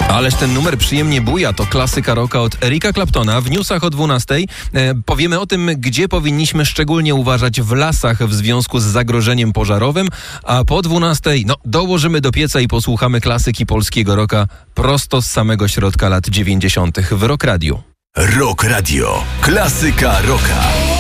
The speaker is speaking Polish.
Ależ ten numer przyjemnie buja, to klasyka rocka od Erika Claptona. W newsach o 12:00 powiemy o tym, gdzie powinniśmy szczególnie uważać w lasach w związku z zagrożeniem pożarowym, a po 12:00 dołożymy do pieca i posłuchamy klasyki polskiego rocka prosto z samego środka lat 90. w Rock Radio. Rock Radio. Klasyka rocka.